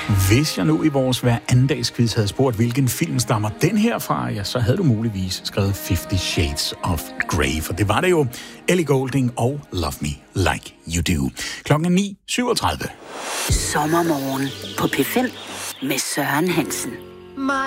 Hvis jeg nu i vores hver andendagsquiz havde spurgt, hvilken film stammer den her fra, ja, så havde du muligvis skrevet 50 Shades of Grey, for det var det jo. Ellie Goulding og Love Me Like You Do. Klokken 9:37. Sommermorgen på P5 med Søren Hansen.